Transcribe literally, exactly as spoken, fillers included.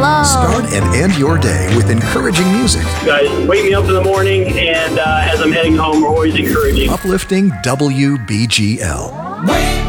Hello. Start and end your day with encouraging music. You guys wake me up in the morning, and uh, as I'm heading home, we're always encouraging. Uplifting W B G L. Wake